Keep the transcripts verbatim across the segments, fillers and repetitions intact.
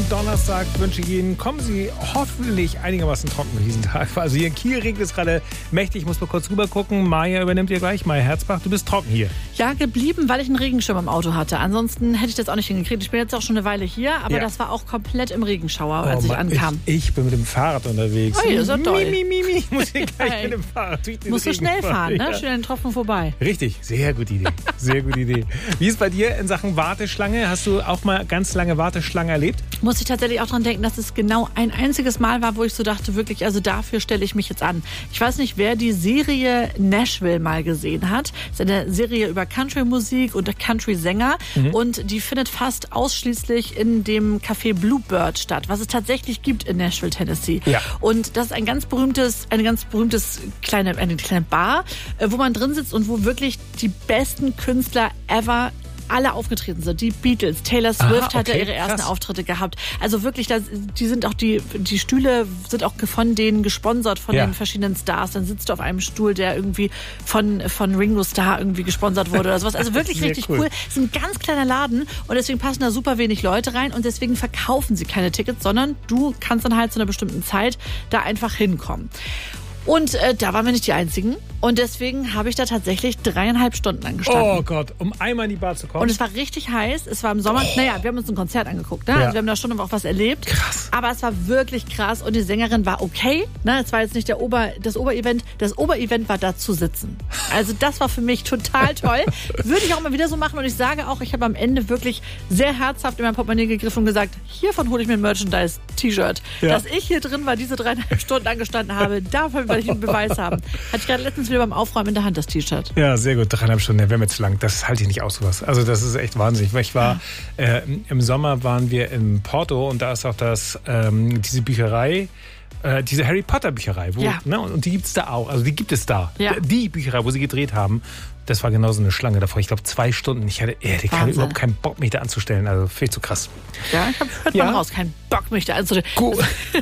Donnerstag wünsche ich Ihnen, kommen Sie hoffentlich einigermaßen trocken durch diesen Tag. Also hier in Kiel regnet es gerade mächtig. Ich muss mal kurz rüber gucken. Maja übernimmt ihr gleich. Maja Herzbach, du bist trocken hier. Ja, geblieben, weil ich einen Regenschirm im Auto hatte. Ansonsten hätte ich das auch nicht hingekriegt. Ich bin jetzt auch schon eine Weile hier, aber ja. das war auch komplett im Regenschauer, als oh, ich ankam. Ich, ich bin mit dem Fahrrad unterwegs. Oh, das ist doch toll. Mi, mi, mi, mi. Ich muss hier gleich mit dem Fahrrad durch den Musst du schnell fahren, ne? Ja. Schön den Tropfen vorbei. Richtig, sehr gute Idee. Sehr gute Idee. Wie ist es bei dir in Sachen Warteschlange? Hast du auch mal ganz lange Warteschlange erlebt? Muss ich tatsächlich auch dran denken, dass es genau ein einziges Mal war, wo ich so dachte, wirklich, also dafür stelle ich mich jetzt an. Ich weiß nicht, wer die Serie Nashville mal gesehen hat. Das ist eine Serie über Country-Musik und Country-Sänger. Mhm. Und die findet fast ausschließlich in dem Café Bluebird statt, was es tatsächlich gibt in Nashville, Tennessee. Ja. Und das ist ein ganz berühmtes, eine ganz berühmtes kleine, eine kleine Bar, wo man drin sitzt und wo wirklich die besten Künstler ever alle aufgetreten sind. Die Beatles, Taylor Swift Aha, okay, hatte ihre ersten krass. Auftritte gehabt. Also wirklich, das, die sind auch die, die Stühle sind auch von denen gesponsert, von ja. den verschiedenen Stars. Dann sitzt du auf einem Stuhl, der irgendwie von, von Ringo Starr irgendwie gesponsert wurde oder sowas. Also wirklich richtig cool. cool. Es ist ein ganz kleiner Laden und deswegen passen da super wenig Leute rein und deswegen verkaufen sie keine Tickets, sondern du kannst dann halt zu einer bestimmten Zeit da einfach hinkommen. Und äh, da waren wir nicht die Einzigen. Und deswegen habe ich da tatsächlich dreieinhalb Stunden angestanden. Oh Gott, um einmal in die Bar zu kommen. Und es war richtig heiß. Es war im Sommer. Oh. Naja, wir haben uns ein Konzert angeguckt. Ne? Ja. Also wir haben da schon auch was erlebt. Krass. Aber es war wirklich krass. Und die Sängerin war okay. Ne? Es war jetzt nicht der Ober, das Oberevent. Das Oberevent war da zu sitzen. Also das war für mich total toll. Würde ich auch mal wieder so machen. Und ich sage auch, ich habe am Ende wirklich sehr herzhaft in mein Portemonnaie gegriffen und gesagt, hiervon hole ich mir ein Merchandise-T-Shirt. Ja. Dass ich hier drin war, diese dreieinhalb Stunden angestanden habe, davon werde ich einen Beweis haben. Hatte ich gerade letztens wieder beim Aufräumen in der Hand, das T-Shirt. Ja, sehr gut. Dreieinhalb Stunden, der wäre mir zu lang. Das halte ich nicht aus, sowas. Also das ist echt wahnsinnig. Ich war, ja. äh, im Sommer waren wir in Porto und da ist auch das, ähm, diese Bücherei, äh, diese Harry Potter Bücherei. Wo, ja. ne, und die gibt es da auch. Also die gibt es da. Ja. Die Bücherei, wo sie gedreht haben. Das war genauso eine Schlange davor. Ich glaube, zwei Stunden. Ich hatte ehrlich keine, überhaupt keinen Bock, mich da anzustellen. Also viel zu krass. Ja, ich habe hört ja. mal raus. Keinen Bock, mich da anzustellen. Gut.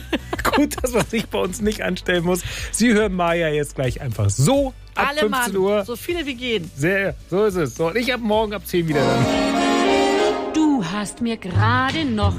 Gut, dass man sich bei uns nicht anstellen muss. Sie hören Maja jetzt gleich einfach so ab Alle fünfzehn Mann, Uhr. So viele wie gehen. Sehr, so ist es. So, und ich ab morgen ab zehn wieder dann. Du hast mir gerade noch